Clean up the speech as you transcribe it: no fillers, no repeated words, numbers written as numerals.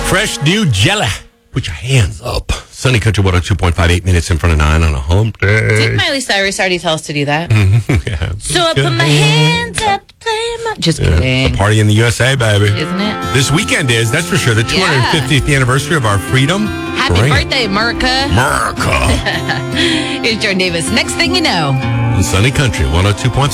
Fresh new jelly. Put your hands up. Sunny Country 102.58 minutes in front of 9 on a hump day. Did Miley Cyrus already tell us to do that? Yeah. So I put my hands up, play my... Just kidding. The party in the USA, baby. Isn't it? This weekend is, that's for sure, the 250th anniversary of our freedom. Happy birthday, America. America. Here's Jordan Davis. Next thing you know. On Sunny Country 102.7.